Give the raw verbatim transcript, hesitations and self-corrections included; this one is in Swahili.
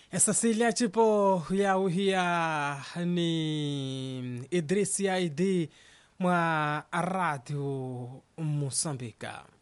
Essa cilha tipo ya uhia ni Idrisi I D mwa Radio Moçambique.